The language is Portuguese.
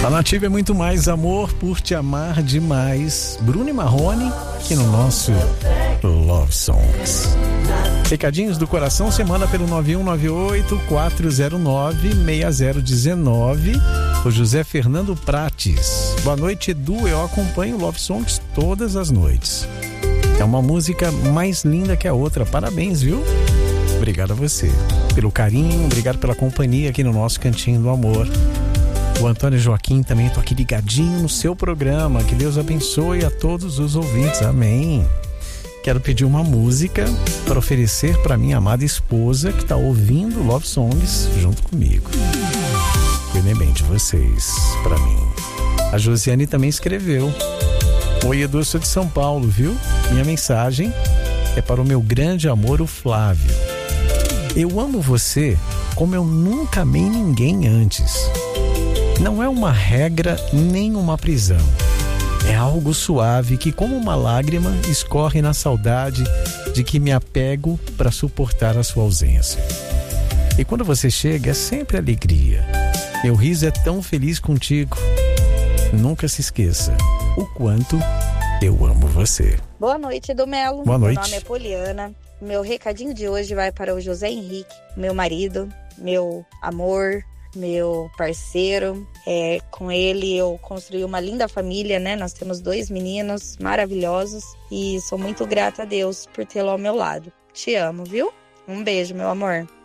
A Nativa é muito mais amor por te amar demais. Bruno e Marrone aqui no nosso Love Songs. Recadinhos do coração, você manda pelo 9198-409-6019. O José Fernando Prates. Boa noite, Edu. Eu acompanho Love Songs todas as noites. É uma música mais linda que a outra. Parabéns, viu? Obrigado a você pelo carinho, obrigado pela companhia aqui no nosso Cantinho do Amor. O Antônio Joaquim também, estou aqui ligadinho no seu programa. Que Deus abençoe a todos os ouvintes. Amém. Quero pedir uma música para oferecer para minha amada esposa que está ouvindo Love Songs junto comigo. Cuidem bem de vocês, para mim. A Josiane também escreveu: oi, Edu, eu sou de São Paulo, viu? Minha mensagem é para o meu grande amor, o Flávio. Eu amo você como eu nunca amei ninguém antes. Não é uma regra nem uma prisão. É algo suave que, como uma lágrima, escorre na saudade de que me apego para suportar a sua ausência. E quando você chega, é sempre alegria. Meu riso é tão feliz contigo. Nunca se esqueça o quanto eu amo você. Boa noite, Edu Melo. Boa noite. Meu nome é Poliana. Meu recadinho de hoje vai para o José Henrique, meu marido, meu amor, meu parceiro. Com ele eu construí uma linda família, né? Nós temos 2 meninos maravilhosos e sou muito grata a Deus por tê-lo ao meu lado. Te amo, viu? Um beijo, meu amor.